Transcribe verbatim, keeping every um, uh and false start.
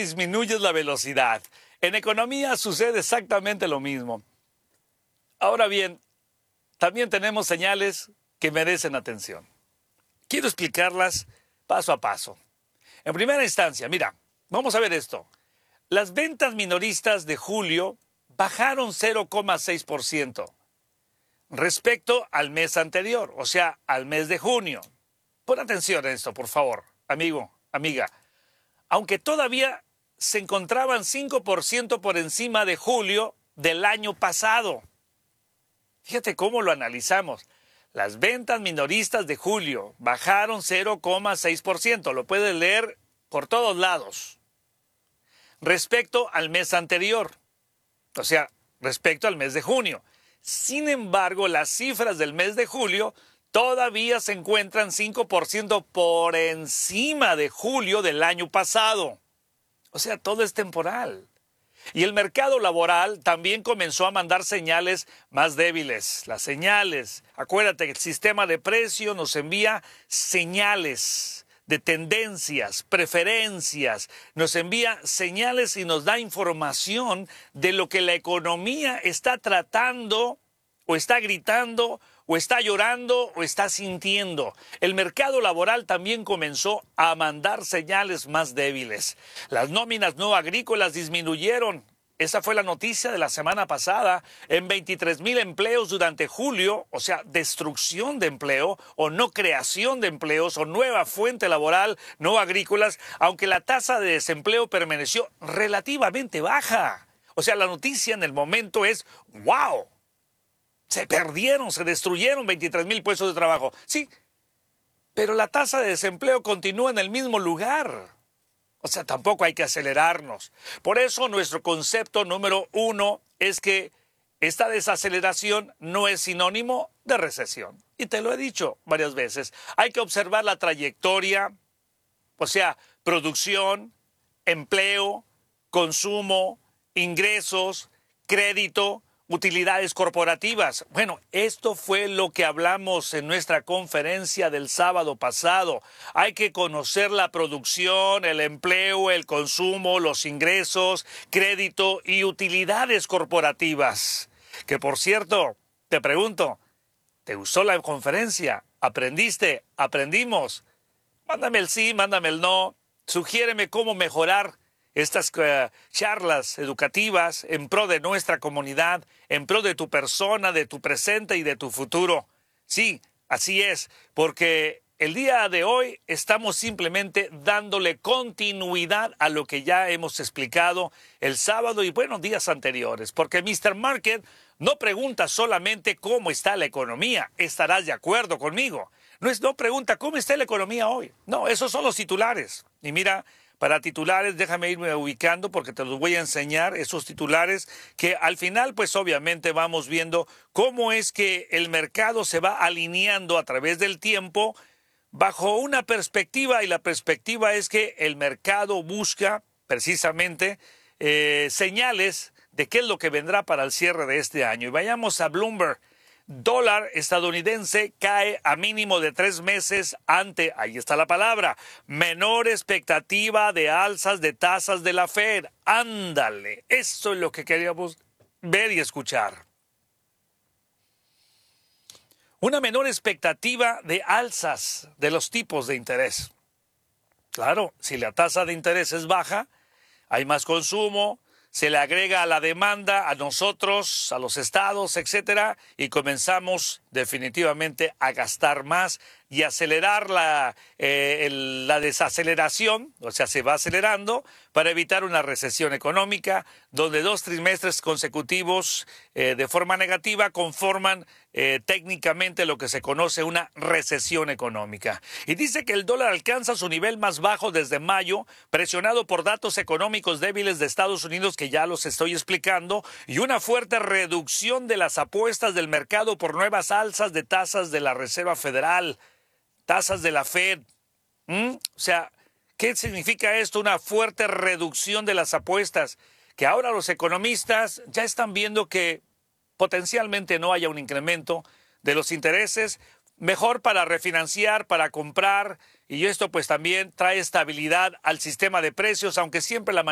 disminuyes la velocidad. En economía sucede exactamente lo mismo. Ahora bien, también tenemos señales que merecen atención. Quiero explicarlas paso a paso. En primera instancia, mira, vamos a ver esto. Las ventas minoristas de julio bajaron cero coma seis por ciento respecto al mes anterior, o sea, al mes de junio. Pon atención a esto, por favor, amigo, amiga. Aunque todavía se encontraban cinco por ciento por encima de julio del año pasado. Fíjate cómo lo analizamos. Las ventas minoristas de julio bajaron cero coma seis por ciento. Lo puedes leer por todos lados. Respecto al mes anterior. O sea, respecto al mes de junio. Sin embargo, las cifras del mes de julio todavía se encuentran cinco por ciento por encima de julio del año pasado. O sea, todo es temporal. Y el mercado laboral también comenzó a mandar señales más débiles. Las señales, acuérdate que el sistema de precios nos envía señales de tendencias, preferencias, nos envía señales y nos da información de lo que la economía está tratando o está gritando o está llorando o está sintiendo. El mercado laboral también comenzó a mandar señales más débiles. Las nóminas no agrícolas disminuyeron. Esa fue la noticia de la semana pasada, en veintitrés mil empleos durante julio, o sea, destrucción de empleo o no creación de empleos o nueva fuente laboral no agrícolas, aunque la tasa de desempleo permaneció relativamente baja. O sea, la noticia en el momento es ¡wow! Se perdieron, se destruyeron veintitrés mil puestos de trabajo. Sí, pero la tasa de desempleo continúa en el mismo lugar. O sea, tampoco hay que acelerarnos. Por eso nuestro concepto número uno es que esta desaceleración no es sinónimo de recesión. Y te lo he dicho varias veces. Hay que observar la trayectoria, o sea, producción, empleo, consumo, ingresos, crédito, utilidades corporativas. Bueno, esto fue lo que hablamos en nuestra conferencia del sábado pasado. Hay que conocer la producción, el empleo, el consumo, los ingresos, crédito y utilidades corporativas. Que por cierto, te pregunto, ¿te gustó la conferencia? ¿Aprendiste? ¿Aprendimos? Mándame el sí, mándame el no. Sugiéreme cómo mejorar estas uh, charlas educativas en pro de nuestra comunidad, en pro de tu persona, de tu presente y de tu futuro. Sí, así es, porque el día de hoy estamos simplemente dándole continuidad a lo que ya hemos explicado el sábado y buenos días anteriores, porque míster Market no pregunta solamente cómo está la economía, estarás de acuerdo conmigo. No, es, no pregunta cómo está la economía hoy. No, esos son los titulares. Y mira, para titulares, déjame irme ubicando porque te los voy a enseñar, esos titulares que al final pues obviamente vamos viendo cómo es que el mercado se va alineando a través del tiempo bajo una perspectiva, y la perspectiva es que el mercado busca precisamente eh, señales de qué es lo que vendrá para el cierre de este año. Y vayamos a Bloomberg. Dólar estadounidense cae a mínimo de tres meses ante, ahí está la palabra, menor expectativa de alzas de tasas de la Fed. Ándale, eso es lo que queríamos ver y escuchar. Una menor expectativa de alzas de los tipos de interés. Claro, si la tasa de interés es baja, hay más consumo, se le agrega a la demanda, a nosotros, a los estados, etcétera, y comenzamos definitivamente a gastar más y acelerar la, eh, el, la desaceleración, o sea, se va acelerando para evitar una recesión económica, donde dos trimestres consecutivos eh, de forma negativa conforman eh, técnicamente lo que se conoce una recesión económica. Y dice que el dólar alcanza su nivel más bajo desde mayo, presionado por datos económicos débiles de Estados Unidos, que ya los estoy explicando, y una fuerte reducción de las apuestas del mercado por nuevas alzas de tasas de la Reserva Federal, tasas de la Fed. ¿Mm? O sea, ¿qué significa esto? Una fuerte reducción de las apuestas, que ahora los economistas ya están viendo que potencialmente no haya un incremento de los intereses, mejor para refinanciar, para comprar, y esto pues también trae estabilidad al sistema de precios, aunque siempre la